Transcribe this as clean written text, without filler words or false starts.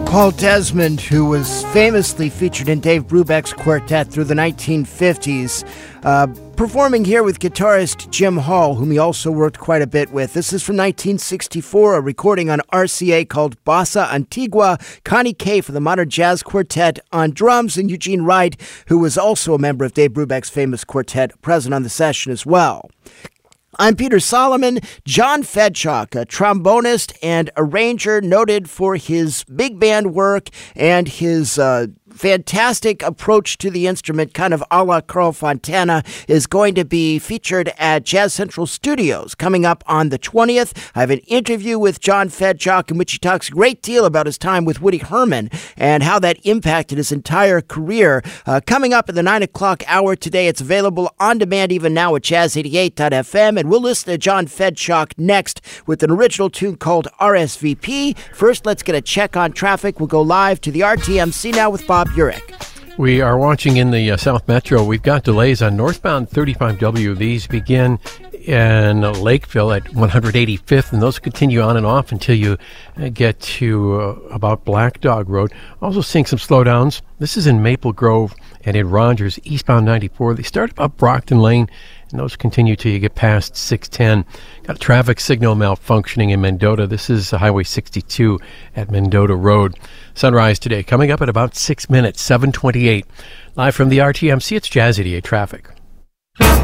Paul Desmond, who was famously featured in Dave Brubeck's quartet through the 1950s, performing here with guitarist Jim Hall, whom he also worked quite a bit with. This is from 1964, a recording on RCA called Bossa Antigua. Connie Kay for the Modern Jazz Quartet on drums, and Eugene Wright, who was also a member of Dave Brubeck's famous quartet, present on the session as well. I'm Peter Solomon. John Fedchuk, a trombonist and arranger noted for his big band work and his fantastic approach to the instrument, kind of a la Carl Fontana, is going to be featured at Jazz Central Studios coming up on the 20th. I have an interview with John Fedchuk in which he talks a great deal about his time with Woody Herman and how that impacted his entire career. Coming up at the 9 o'clock hour today, it's available on demand even now at jazz88.fm, and we'll listen to John Fedchuk next with an original tune called RSVP. First, let's get a check on traffic. We'll go live to the RTMC now with Bob Urich. We are watching in the South Metro. We've got delays on northbound 35W. These begin in Lakeville at 185th, and those continue on and off until you get to about Black Dog Road. Also seeing some slowdowns. This is in Maple Grove and in Rogers, eastbound 94. They start about Brockton Lane, and those continue till you get past 610. Got a traffic signal malfunctioning in Mendota. This is Highway 62 at Mendota Road. Sunrise today coming up at about 6 minutes, 7:28. Live from the RTMC, it's Jazz 88 Traffic.